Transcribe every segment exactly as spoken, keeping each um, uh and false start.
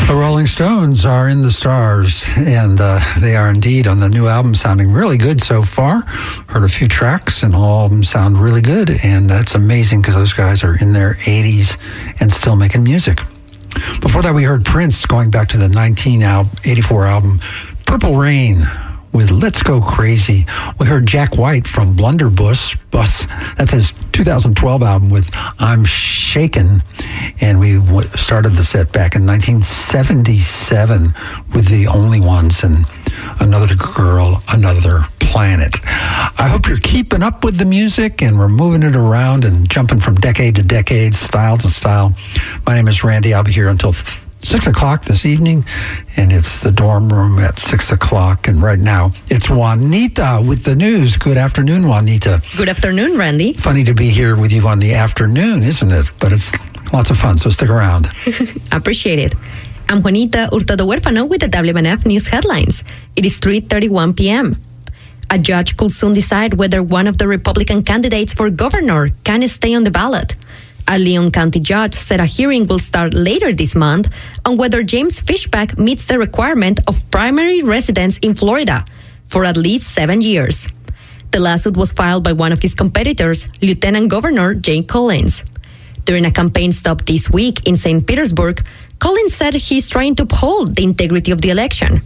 The Rolling Stones are in the stars, and uh, they are indeed on the new album, sounding really good so far. Heard a few tracks, and all of them sound really good, and that's amazing because those guys are in their eighties and still making music. Before that, we heard Prince going back to the nineteen eighty-four album, Purple Rain, with Let's Go Crazy. We heard Jack White from Blunderbuss. Bus, that's his two thousand twelve album with I'm Shaken. And we w- started the set back in nineteen seventy-seven with The Only Ones and Another Girl, Another Planet. I hope you're keeping up with the music, and we're moving it around and jumping from decade to decade, style to style. My name is Randy. I'll be here until th- six o'clock this evening, and it's the dorm room at six o'clock. And right now, it's Juanita with the news. Good afternoon, Juanita. Good afternoon, Randy. Funny to be here with you on the afternoon, isn't it? But it's lots of fun, so stick around. Appreciate it. I'm Juanita Hurtado Huérfano with the W M N F News headlines. It is three thirty-one p.m. A judge could soon decide whether one of the Republican candidates for governor can stay on the ballot. A Leon County judge said a hearing will start later this month on whether James Fishback meets the requirement of primary residence in Florida for at least seven years. The lawsuit was filed by one of his competitors, Lieutenant Governor Jay Collins. During a campaign stop this week in Saint Petersburg, Collins said he's trying to uphold the integrity of the election.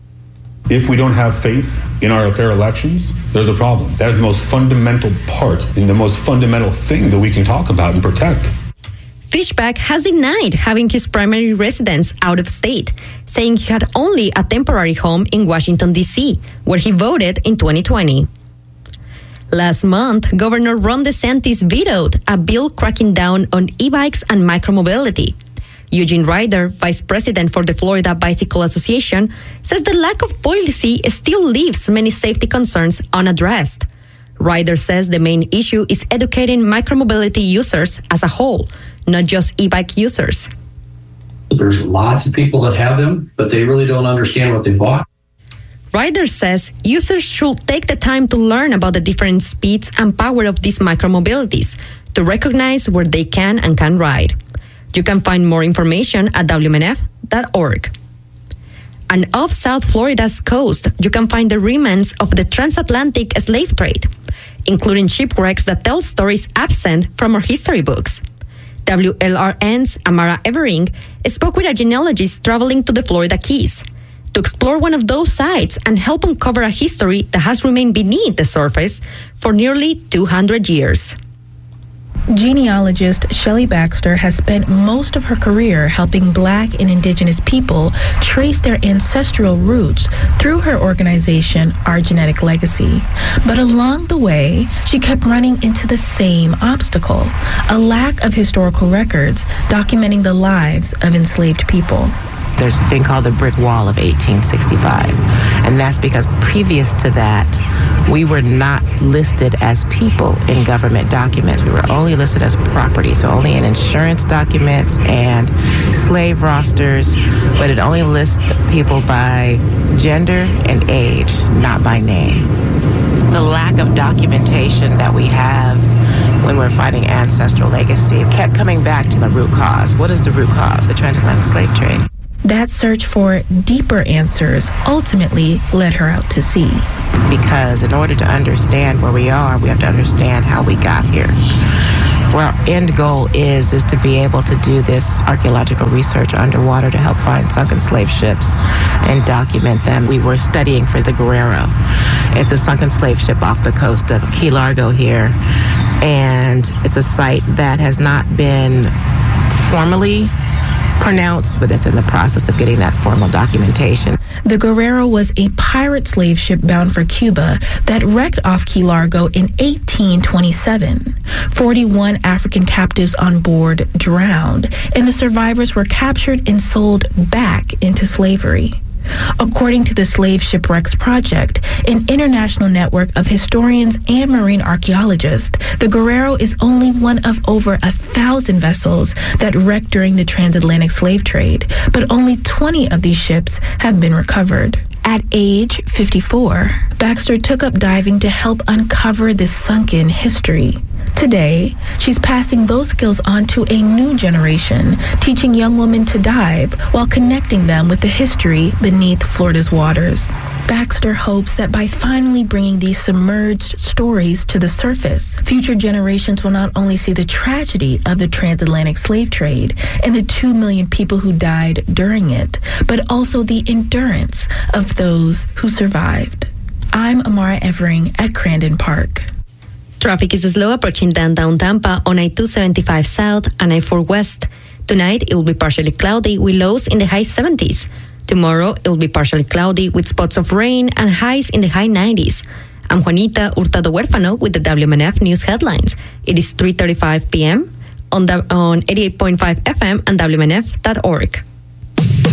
If we don't have faith in our fair elections, there's a problem. That is the most fundamental part and the most fundamental thing that we can talk about and protect. Fishback has denied having his primary residence out of state, saying he had only a temporary home in Washington, D C, where he voted in twenty twenty. Last month, Governor Ron DeSantis vetoed a bill cracking down on e-bikes and micromobility. Eugene Ryder, vice president for the Florida Bicycle Association, says the lack of policy still leaves many safety concerns unaddressed. Ryder says the main issue is educating micromobility users as a whole, not just e-bike users. There's lots of people that have them, but they really don't understand what they bought. Ryder says users should take the time to learn about the different speeds and power of these micromobilities to recognize where they can and can't ride. You can find more information at W M N F dot org. And off South Florida's coast, you can find the remnants of the transatlantic slave trade, including shipwrecks that tell stories absent from our history books. W L R N's Amara Evering spoke with a genealogist traveling to the Florida Keys to explore one of those sites and help uncover a history that has remained beneath the surface for nearly two hundred years. Genealogist Shelley Baxter has spent most of her career helping Black and Indigenous people trace their ancestral roots through her organization, Our Genetic Legacy. But along the way, she kept running into the same obstacle, a lack of historical records documenting the lives of enslaved people. There's a thing called the Brick Wall of eighteen sixty-five, and that's because previous to that, we were not listed as people in government documents. We were only listed as property, so only in insurance documents and slave rosters, but it only lists people by gender and age, not by name. The lack of documentation that we have when we're fighting ancestral legacy kept coming back to the root cause. What is the root cause? The transatlantic slave trade. That search for deeper answers ultimately led her out to sea. Because in order to understand where we are, we have to understand how we got here. Where our end goal is, is to be able to do this archaeological research underwater to help find sunken slave ships and document them. We were studying for the Guerrero. It's a sunken slave ship off the coast of Key Largo here. And it's a site that has not been formally pronounced, but it's in the process of getting that formal documentation. The Guerrero was a pirate slave ship bound for Cuba that wrecked off Key Largo in eighteen twenty-seven. forty-one African captives on board drowned, and the survivors were captured and sold back into slavery. According to the Slave Shipwrecks Project, an international network of historians and marine archaeologists, the Guerrero is only one of over a thousand vessels that wrecked during the transatlantic slave trade, but only twenty of these ships have been recovered. At age fifty-four, Baxter took up diving to help uncover this sunken history. Today, she's passing those skills on to a new generation, teaching young women to dive while connecting them with the history beneath Florida's waters. Baxter hopes that by finally bringing these submerged stories to the surface, future generations will not only see the tragedy of the transatlantic slave trade and the two million people who died during it, but also the endurance of those who survived. I'm Amara Evering at Crandon Park. Traffic is slow approaching downtown Tampa on I two seventy-five South and I four West. Tonight, it will be partially cloudy with lows in the high seventies. Tomorrow, it will be partially cloudy with spots of rain and highs in the high nineties. I'm Juanita Hurtado Huérfano with the W M N F News Headlines. It is three thirty-five p.m. on, the, on eighty-eight point five F M and W M N F dot org.